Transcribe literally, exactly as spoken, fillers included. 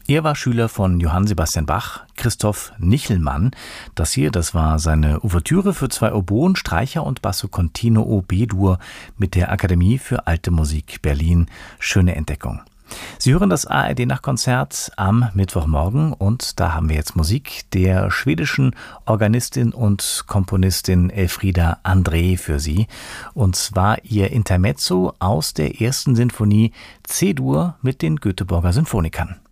Er war Schüler von Johann Sebastian Bach, Christoph Nichelmann. Das hier, das war seine Ouvertüre für zwei Oboen, Streicher und Basso Continuo B-Dur mit der Akademie für Alte Musik Berlin. Schöne Entdeckung. Sie hören das A R D-Nachtkonzert am Mittwochmorgen und da haben wir jetzt Musik der schwedischen Organistin und Komponistin Elfriede André für Sie. Und zwar ihr Intermezzo aus der ersten Sinfonie C-Dur mit den Göteborger Sinfonikern.